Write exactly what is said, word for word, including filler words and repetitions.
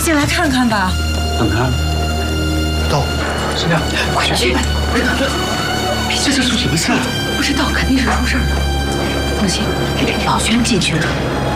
进来看看吧。 看看。到，师娘， 快去！ 这这出什么事？ 不知道，肯定是出事了。放心，老轩进去了。